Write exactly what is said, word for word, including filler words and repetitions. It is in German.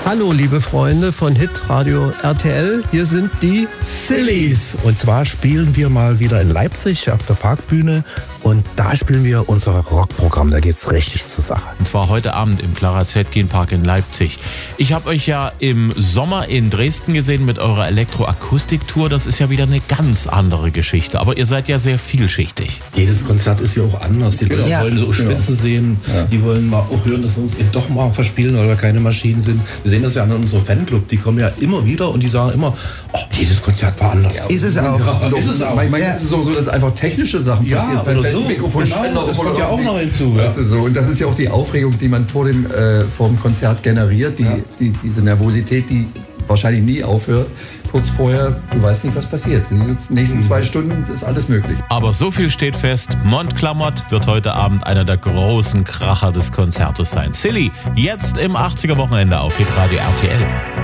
Hallo liebe Freunde von Hitradio R T L, hier sind die Sillies. Und zwar spielen wir mal wieder in Leipzig auf der Parkbühne und da spielen wir unser Rockprogramm, da geht's richtig zur Sache. Und zwar heute Abend im Clara Zetkin Park in Leipzig. Ich habe euch ja im Sommer in Dresden gesehen mit eurer Elektroakustiktour, das ist ja wieder eine ganz andere Geschichte, aber ihr seid ja sehr vielschichtig. Jedes Konzert ist ja auch anders, die Leute ja. wollen so Spitzen ja. sehen, ja. die wollen mal auch hören, dass wir uns eben doch mal verspielen, weil wir keine Maschinen sind. Wir sehen das ja an unserem Fanclub, die kommen ja immer wieder und die sagen immer, oh, jedes Konzert war anders. Ja, ist es auch. Ja, also ist es auch. Manchmal ja. ist es auch so, dass einfach technische Sachen ja, passieren. Bei so. Mikrofonständer Genau, das oder kommt ja auch noch hinzu. Ja. Weißt du, so. Und das ist ja auch die Aufregung, die man vor dem, äh, vor dem Konzert generiert, die, ja. die, diese Nervosität, die wahrscheinlich nie aufhört. Kurz vorher, du weißt nicht, was passiert. Die nächsten zwei Stunden ist alles möglich. Aber so viel steht fest, Montclamotte wird heute Abend einer der großen Kracher des Konzertes sein. Silly, jetzt im achtziger Wochenende auf Hitradio R T L.